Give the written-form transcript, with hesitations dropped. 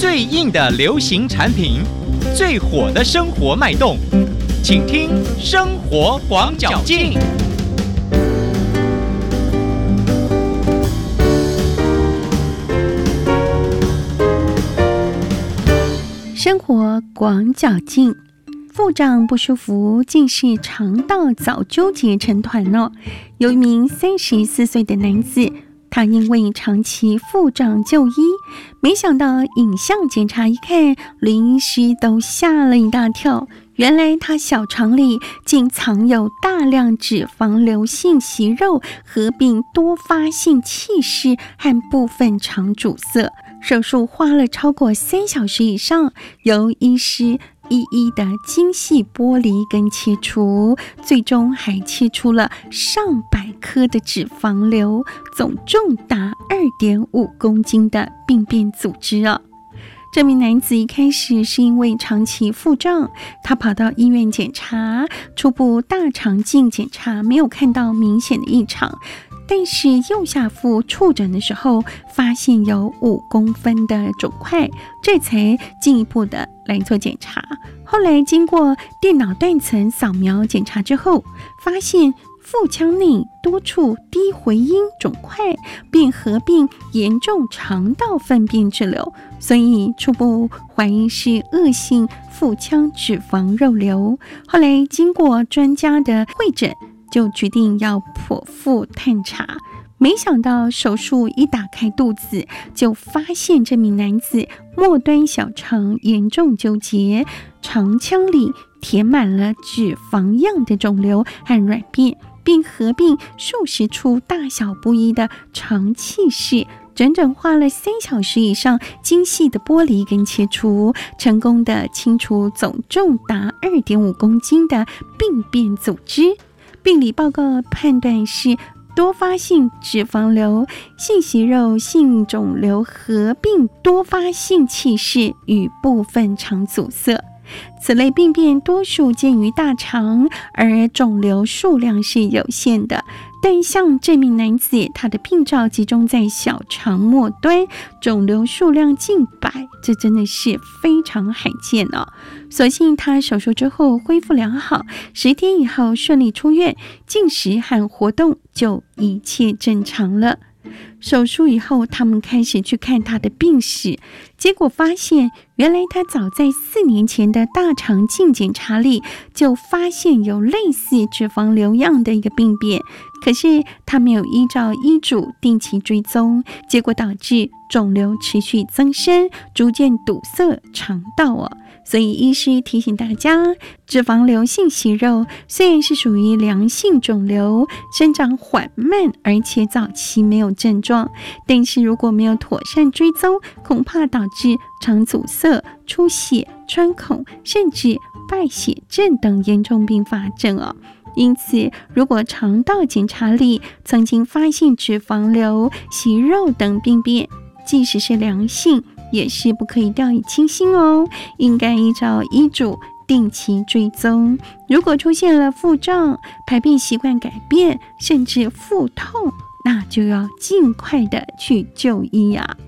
最硬的流行产品，最火的生活脉动，请听生活广角镜。 生活广角镜，腹胀不舒服，竟是肠道早纠结成团了。有一名34岁的男子，他因为长期腹胀就医，没想到影像检查一看，连医师都吓了一大跳。原来他小肠里竟藏有大量脂肪瘤性息肉，合并多发性气室和部分肠阻塞。手术花了超过3小时以上，由医师一一的精细剥离跟切除，最终还切出了上百颗的脂肪瘤，总重达2.5公斤的病变组织哦。这名男子一开始是因为长期腹胀，他跑到医院检查，初步大肠镜检查没有看到明显的异常，但是右下腹触诊的时候发现有5公分的肿块，这才进一步的来做检查。后来经过电脑断层扫描检查之后，发现腹腔内多处低回音肿块，并合并严重肠道粪便滞留，所以初步怀疑是恶性腹腔脂肪肉瘤。后来经过专家的会诊，就决定要剖腹探查。没想到手术一打开肚子，就发现这名男子末端小肠严重纠结，肠腔里填满了脂肪样的肿瘤和软便，并合并数十处大小不一的肠气室，整整花了3小时以上，精细的剥离跟切除，成功的清除总重达2.5公斤的病变组织。病理报告判断是多发性脂肪瘤、性息肉性肿瘤合并多发性气室与部分肠阻塞。此类病变多数见于大肠，而肿瘤数量是有限的。但像这名男子，他的病灶集中在小肠末端，肿瘤数量近100，这真的是非常罕见哦。所幸他手术之后恢复良好，10天以后顺利出院，进食和活动就一切正常了。手术以后，他们开始去看他的病史，结果发现原来他早在4年前的大肠镜检查里就发现有类似脂肪瘤样的一个病变，可是他没有依照医嘱定期追踪，结果导致肿瘤持续增生，逐渐堵塞肠道哦。所以医师提醒大家，脂肪瘤性息肉虽然是属于良性肿瘤，生长缓慢，而且早期没有症状，但是如果没有妥善追踪，恐怕导致肠阻塞、出血、穿孔，甚至败血症等严重并发症哦。因此，如果肠道检查里曾经发现脂肪瘤、息肉等病变，即使是良性，也是不可以掉以轻心哦，应该依照医嘱定期追踪。如果出现了腹胀、排便习惯改变，甚至腹痛，那就要尽快的去就医啊。